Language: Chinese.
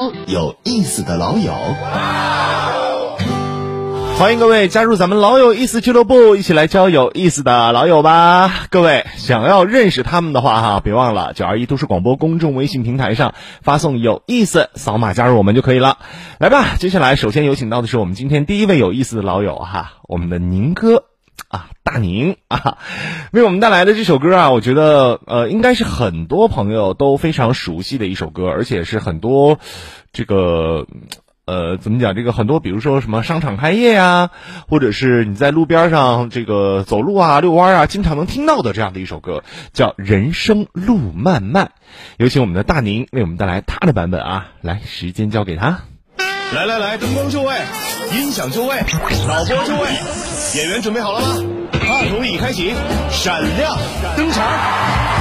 交有意思的老友。 欢迎各位加入咱们老有意思俱乐部，一起来交有意思的老友吧。各位想要认识他们的话哈，别忘了921都市广播公众微信平台上发送有意思，扫码加入我们就可以了。来吧，接下来首先有请到的是我们今天第一位有意思的老友哈，我们的宁哥啊，大宁啊，为我们带来的这首歌啊，我觉得应该是很多朋友都非常熟悉的一首歌，而且是很多这个怎么讲？这个很多，比如说什么商场开业呀，或者是你在路边上这个走路啊、遛弯啊，经常能听到的这样的一首歌，叫《人生路漫漫》。有请我们的大宁为我们带来他的版本啊！来，时间交给他。 来，灯光就位，音响就位，导播就位，演员准备好了吗？话筒已开启，闪亮登场。